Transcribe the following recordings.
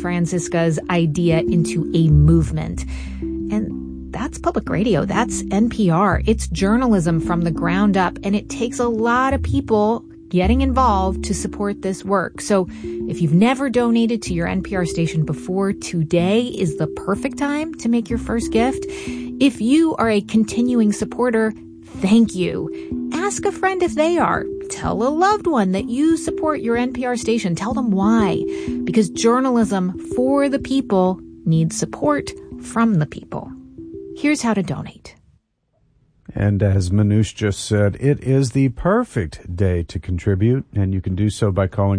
Francisca's idea into a movement. And that's public radio. That's NPR. It's journalism from the ground up, and it takes a lot of people getting involved to support this work. So if you've never donated to your NPR station before, today is the perfect time to make your first gift. If you are a continuing supporter, thank you. Ask a friend if they are. Tell a loved one that you support your NPR station. Tell them why. Because journalism for the people needs support from the people. Here's how to donate. And as Manoush just said, it is the perfect day to contribute, and you can do so by calling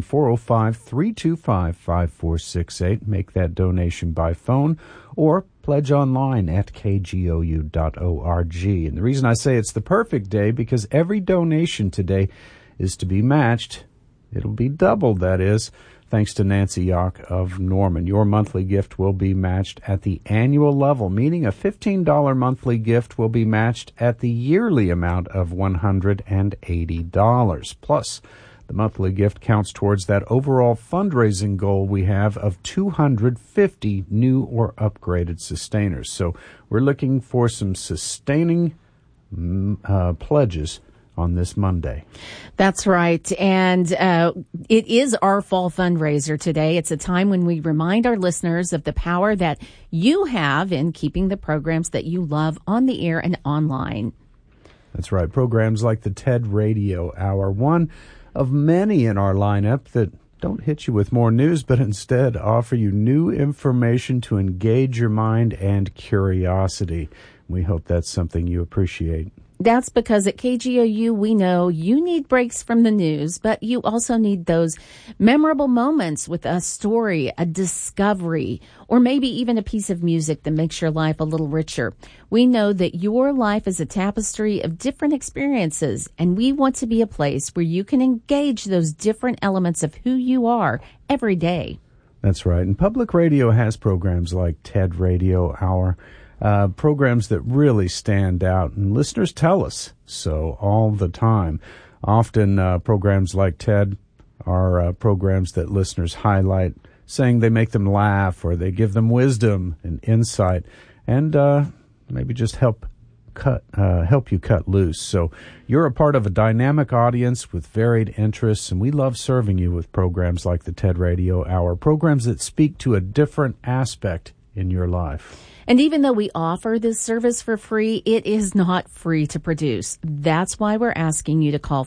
405-325-5468. Make that donation by phone or pledge online at kgou.org. And the reason I say it's the perfect day, because every donation today is to be matched. It'll be doubled, that is, thanks to Nancy Yock of Norman. Your monthly gift will be matched at the annual level, meaning a $15 monthly gift will be matched at the yearly amount of $180. Plus, the monthly gift counts towards that overall fundraising goal we have of 250 new or upgraded sustainers. So we're looking for some sustaining pledges on this Monday. That's right. And it is our fall fundraiser today. It's a time when we remind our listeners of the power that you have in keeping the programs that you love on the air and online. That's right. Programs like the TED Radio Hour, one of many in our lineup that don't hit you with more news, but instead offer you new information to engage your mind and curiosity. We hope that's something you appreciate. That's because at KGOU, we know you need breaks from the news, but you also need those memorable moments with a story, a discovery, or maybe even a piece of music that makes your life a little richer. We know that your life is a tapestry of different experiences, and we want to be a place where you can engage those different elements of who you are every day. That's right. And public radio has programs like TED Radio Hour, programs that really stand out, and listeners tell us so all the time. Often programs like TED are programs that listeners highlight, saying they make them laugh or they give them wisdom and insight, and maybe just help you cut loose. So you're a part of a dynamic audience with varied interests, and we love serving you with programs like the TED Radio Hour, programs that speak to a different aspect in your life. And even though we offer this service for free, it is not free to produce. That's why we're asking you to call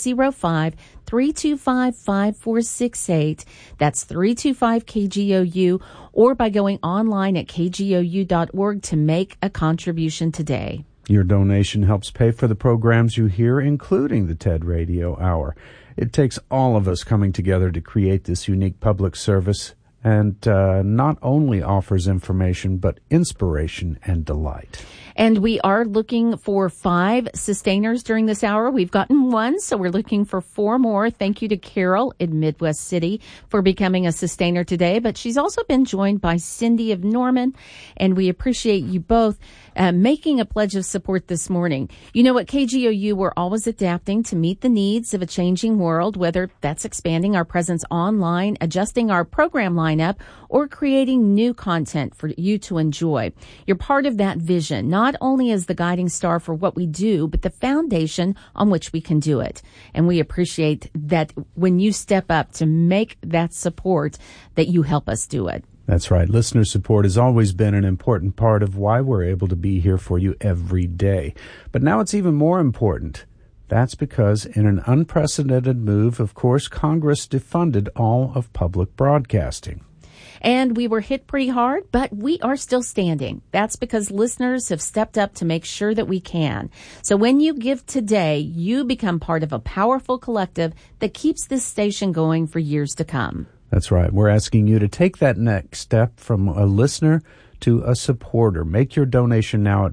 405-325-5468. That's 325-KGOU, or by going online at kgou.org to make a contribution today. Your donation helps pay for the programs you hear, including the TED Radio Hour. It takes all of us coming together to create this unique public service, and not only offers information, but inspiration and delight. And we are looking for 5 sustainers during this hour. We've gotten 1, so we're looking for 4 more. Thank you to Carol in Midwest City for becoming a sustainer today. But she's also been joined by Cindy of Norman, and we appreciate you both making a pledge of support this morning. You know, at KGOU, we're always adapting to meet the needs of a changing world, whether that's expanding our presence online, adjusting our program lineup, or creating new content for you to enjoy. You're part of that vision, not only as the guiding star for what we do, but the foundation on which we can do it. And we appreciate that when you step up to make that support, that you help us do it. That's right. Listener support has always been an important part of why we're able to be here for you every day. But now it's even more important. That's because in an unprecedented move, of course, Congress defunded all of public broadcasting. And we were hit pretty hard, but we are still standing. That's because listeners have stepped up to make sure that we can. So when you give today, you become part of a powerful collective that keeps this station going for years to come. That's right. We're asking you to take that next step from a listener to a supporter. Make your donation now at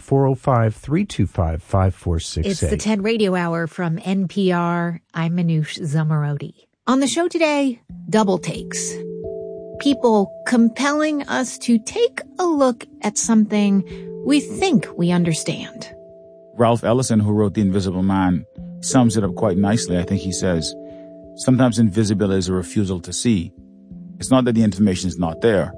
405-325-5468. It's the TED Radio Hour from NPR. I'm Manoush Zomorodi. On the show today, double takes. People compelling us to take a look at something we think we understand. Ralph Ellison, who wrote The Invisible Man, sums it up quite nicely. I think he says, sometimes invisibility is a refusal to see. It's not that the information is not there.